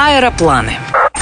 Аэропланы.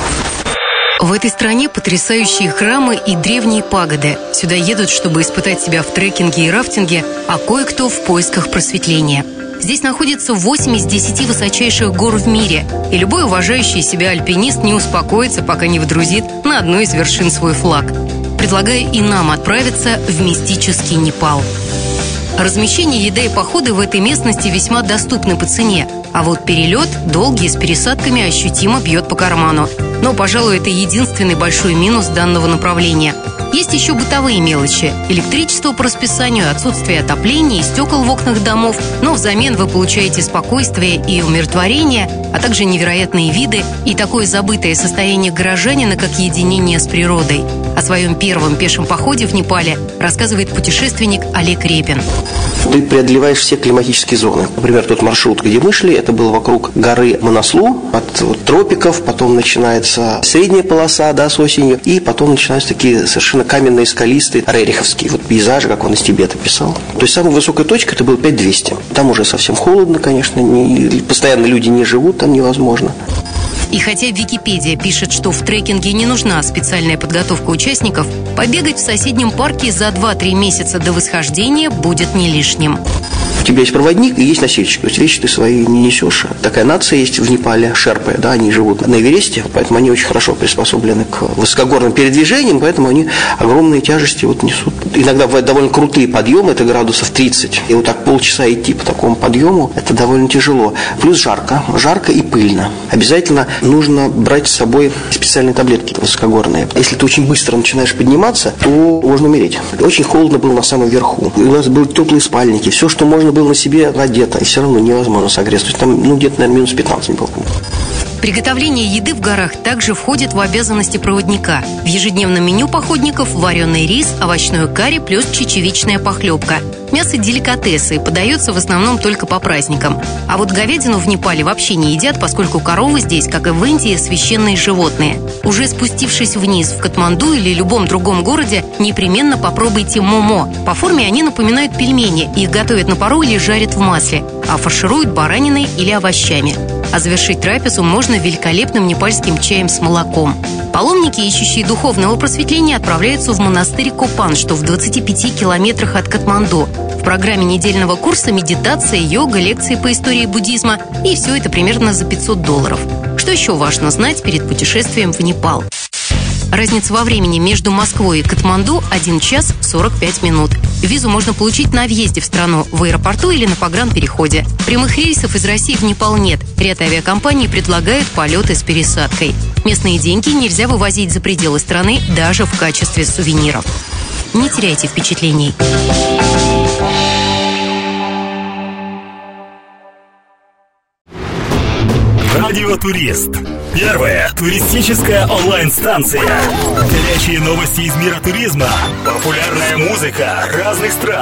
В этой стране потрясающие храмы и древние пагоды. Сюда едут, чтобы испытать себя в трекинге и рафтинге, а кое-кто в поисках просветления. Здесь находится 8 из 10 высочайших гор в мире, и любой уважающий себя альпинист не успокоится, пока не вдрузит на одной из вершин свой флаг. Предлагаю и нам отправиться в мистический Непал. Размещение, еда и походы в этой местности весьма доступны по цене, а вот перелет, долгий, с пересадками, ощутимо бьет по карману. Но, пожалуй, это единственный большой минус данного направления. Есть еще бытовые мелочи. Электричество по расписанию, отсутствие отопления и стекол в окнах домов. Но взамен вы получаете спокойствие и умиротворение, а также невероятные виды и такое забытое состояние горожанина, как единение с природой. О своем первом пешем походе в Непале рассказывает путешественник Олег Репин. Ты преодолеваешь все климатические зоны. Например, тот маршрут, где мы шли, это был вокруг горы Манаслу, от тропиков, потом начинается средняя полоса, с осенью, и потом начинаются такие совершенно каменные, скалистые, рериховские пейзажи, как он из Тибета писал. То есть самая высокая точка это было 5200. Там уже совсем холодно, конечно, постоянно люди не живут, там невозможно. И хотя Википедия пишет, что в трекинге не нужна специальная подготовка участников, побегать в соседнем парке за 2-3 месяца до восхождения будет не лишним. У тебя есть проводник и есть носильщик. То есть вещи ты свои не несешь. Такая нация есть в Непале, шерпы, они живут на Эвересте, поэтому они очень хорошо приспособлены к высокогорным передвижениям, поэтому они огромные тяжести несут. Иногда бывают довольно крутые подъемы, это градусов 30. И так полчаса идти по такому подъему, это довольно тяжело. Плюс жарко и пыльно. Обязательно нужно брать с собой специальные таблетки высокогорные. Если ты очень быстро начинаешь подниматься, то можно умереть. Очень холодно было на самом верху. У нас были теплые спальники, все, что можно было на себе надето, и все равно невозможно согреться. То есть там, где-то, наверное, минус 15 было. Приготовление еды в горах также входит в обязанности проводника. В ежедневном меню походников вареный рис, овощной карри плюс чечевичная похлебка. Мясо деликатесы, подается в основном только по праздникам. А вот говядину в Непале вообще не едят, поскольку коровы здесь, как и в Индии, священные животные. Уже спустившись вниз в Катманду или любом другом городе, непременно попробуйте момо. По форме они напоминают пельмени, их готовят на пару или жарят в масле, а фаршируют бараниной или овощами. А завершить трапезу можно великолепным непальским чаем с молоком. Паломники, ищущие духовного просветления, отправляются в монастырь Копан, что в 25 километрах от Катманду. В программе недельного курса медитация, йога, лекции по истории буддизма. И все это примерно за $500. Что еще важно знать перед путешествием в Непал? Разница во времени между Москвой и Катманду 1 час 45 минут. Визу можно получить на въезде в страну, в аэропорту или на погранпереходе. Прямых рейсов из России в Непал нет. Ряд авиакомпаний предлагают полеты с пересадкой. Местные деньги нельзя вывозить за пределы страны даже в качестве сувениров. Не теряйте впечатлений. Радио Турист. Первая туристическая онлайн-станция. Горячие новости из мира туризма. Популярная музыка разных стран.